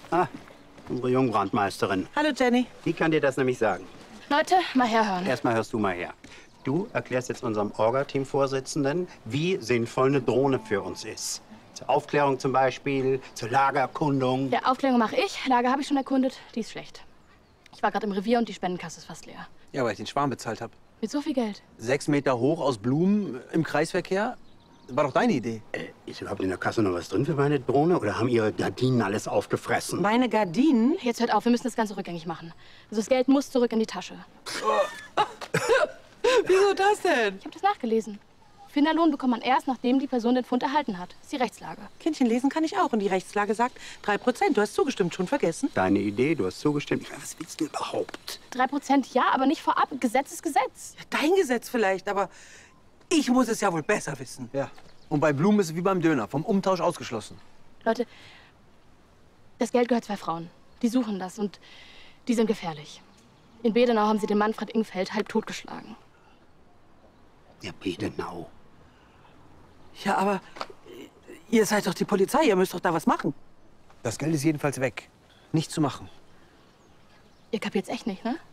Ah, unsere Jungbrandmeisterin. Hallo, Jenny. Die kann dir das nämlich sagen. Leute, mal herhören. Erstmal hörst du mal her. Du erklärst jetzt unserem Orga-Team-Vorsitzenden, wie sinnvoll eine Drohne für uns ist. Zur Aufklärung zum Beispiel, zur Lagererkundung. Ja, Aufklärung mache ich. Lager habe ich schon erkundet. Die ist schlecht. Ich war gerade im Revier und die Spendenkasse ist fast leer. Ja, weil ich den Schwarm bezahlt habe. Mit so viel Geld. 6 Meter hoch aus Blumen im Kreisverkehr. War doch deine Idee. Ist überhaupt in der Kasse noch was drin für meine Drohne? Oder haben ihre Gardinen alles aufgefressen? Meine Gardinen? Jetzt hört auf, wir müssen das Ganze rückgängig machen. Also das Geld muss zurück in die Tasche. Wieso das denn? Ich habe das nachgelesen. Finderlohn bekommt man erst, nachdem die Person den Pfund erhalten hat. Das ist die Rechtslage. Kindchen lesen kann ich auch. Und die Rechtslage sagt 3%. Du hast zugestimmt, schon vergessen. Deine Idee, du hast zugestimmt. Was willst du überhaupt? 3% ja, aber nicht vorab. Gesetz ist Gesetz. Ja, dein Gesetz vielleicht, aber ich muss es ja wohl besser wissen. Ja. Und bei Blumen ist es wie beim Döner. Vom Umtausch ausgeschlossen. Leute, das Geld gehört 2 Frauen. Die suchen das und die sind gefährlich. In Bedenau haben sie den Manfred Ingfeld halb totgeschlagen. Ja, Bedenau. Ja, aber ihr seid doch die Polizei. Ihr müsst doch da was machen. Das Geld ist jedenfalls weg. Nichts zu machen. Ihr kapiert's echt nicht, ne?